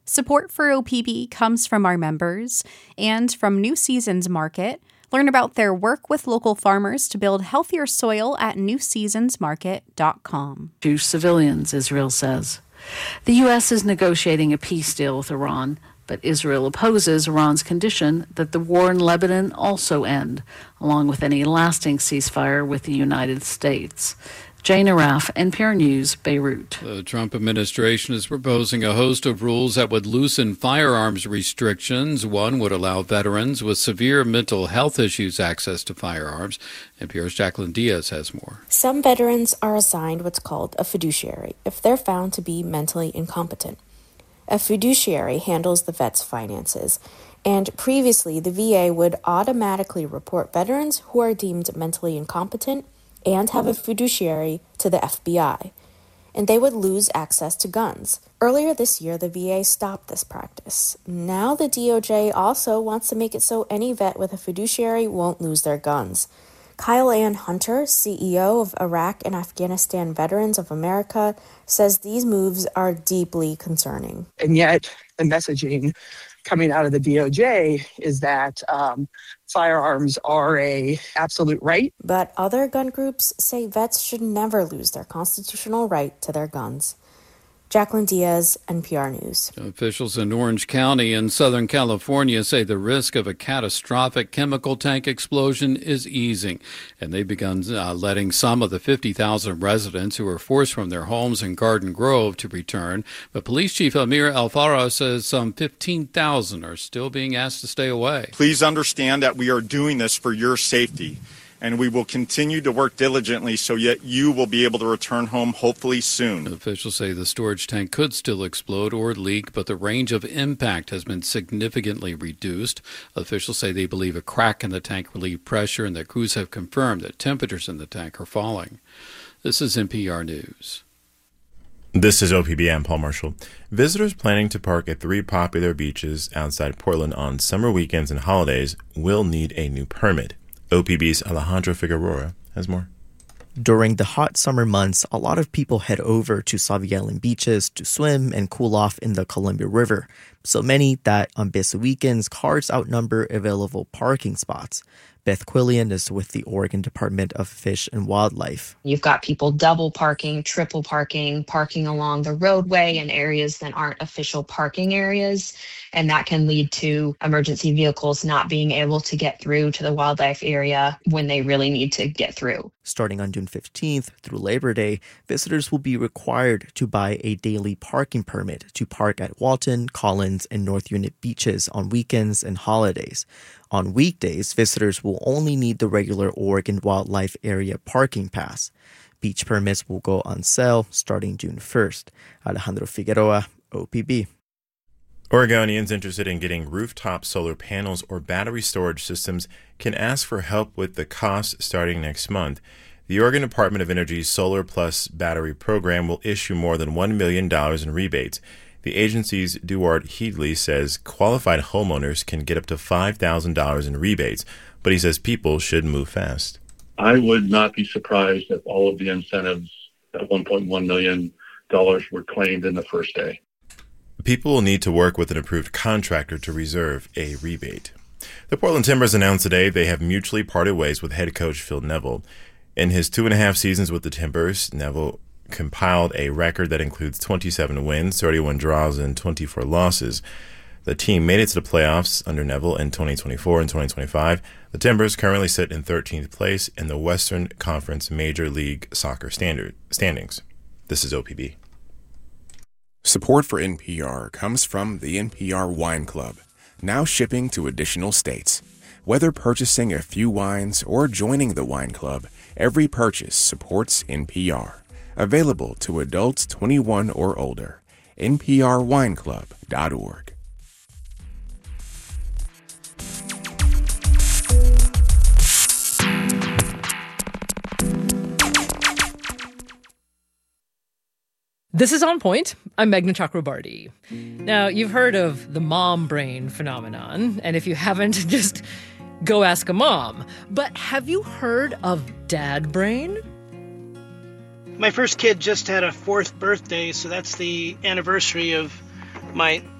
Support for OPB comes from our members and from New Seasons Market. Learn about their work with local farmers to build healthier soil at newseasonsmarket.com. To civilians, Israel says. The U.S. is negotiating a peace deal with Iran, but Israel opposes Iran's condition that the war in Lebanon also end, along with any lasting ceasefire with the United States. Jane Araf, NPR News, Beirut. The Trump administration is proposing a host of rules that would loosen firearms restrictions. One would allow veterans with severe mental health issues access to firearms. NPR's Jacqueline Diaz has more. Some veterans are assigned what's called a fiduciary if they're found to be mentally incompetent. A fiduciary handles the vet's finances, and previously the VA would automatically report veterans who are deemed mentally incompetent and have a fiduciary to the FBI, and they would lose access to guns. Earlier this year, the VA stopped this practice. Now the DOJ also wants to make it so any vet with a fiduciary won't lose their guns. Kyle Ann Hunter, CEO of Iraq and Afghanistan Veterans of America, says these moves are deeply concerning. And yet the messaging coming out of the DOJ is that firearms are a absolute right. But other gun groups say vets should never lose their constitutional right to their guns. Jacqueline Diaz, NPR News. Officials in Orange County in Southern California say the risk of a catastrophic chemical tank explosion is easing, and they've begun letting some of the 50,000 residents who were forced from their homes in Garden Grove to return. But Police Chief Amir Alfaro says some 15,000 are still being asked to stay away. Please understand that we are doing this for your safety, and we will continue to work diligently so yet you will be able to return home hopefully soon. Officials say the storage tank could still explode or leak, but the range of impact has been significantly reduced. Officials say they believe a crack in the tank relieved pressure and that crews have confirmed that temperatures in the tank are falling. This is NPR News. This is OPB. I'm Paul Marshall. Visitors planning to park at 3 popular beaches outside Portland on summer weekends and holidays will need a new permit. OPB's Alejandro Figueroa has more. During the hot summer months, a lot of people head over to Sauvie Island beaches to swim and cool off in the Columbia River. So many that on busy weekends, cars outnumber available parking spots. Beth Quillian is with the Oregon Department of Fish and Wildlife. You've got people double parking, triple parking, parking along the roadway in areas that aren't official parking areas. And that can lead to emergency vehicles not being able to get through to the wildlife area when they really need to get through. Starting on June 15th through Labor Day, visitors will be required to buy a daily parking permit to park at Walton, Collins, and North Unit beaches on weekends and holidays. On weekdays, visitors will only need the regular Oregon Wildlife Area parking pass. Beach permits will go on sale starting June 1st. Alejandro Figueroa, OPB. Oregonians interested in getting rooftop solar panels or battery storage systems can ask for help with the cost starting next month. The Oregon Department of Energy's Solar Plus battery program will issue more than $1 million in rebates. The agency's Duard Headley says qualified homeowners can get up to $5,000 in rebates, but he says people should move fast. I would not be surprised if all of the incentives, that $1.1 million, were claimed in the first day. People will need to work with an approved contractor to reserve a rebate. The Portland Timbers announced today they have mutually parted ways with head coach Phil Neville. In his 2.5 seasons with the Timbers, Neville compiled a record that includes 27 wins, 31 draws, and 24 losses. The team made it to the playoffs under Neville in 2024 and 2025. The Timbers currently sit in 13th place in the Western Conference Major League Soccer standings. This is OPB. Support for NPR comes from the NPR Wine Club, now shipping to additional states. Whether purchasing a few wines or joining the wine club, every purchase supports NPR. Available to adults 21 or older. NPRWineClub.org. This is On Point. I'm Meghna Chakrabarti. Now, you've heard of the mom brain phenomenon, and if you haven't, just go ask a mom. But have you heard of dad brain? My first kid just had a 4th birthday, so that's the anniversary of my